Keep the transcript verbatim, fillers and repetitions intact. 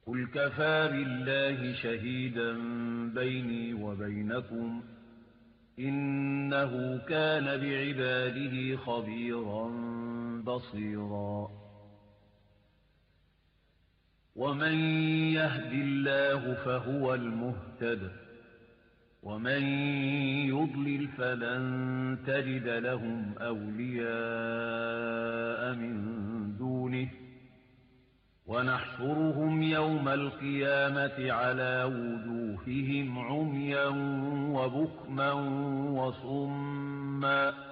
قل كفى بالله شهيدا بيني وبينكم إنه كان بعباده خبيرا بصيرا ومن يهد الله فهو المهتد ومن يضلل فلن تجد لهم أولياء من دونه ونحشرهم يوم القيامة على وجوههم عميا وبكما وصما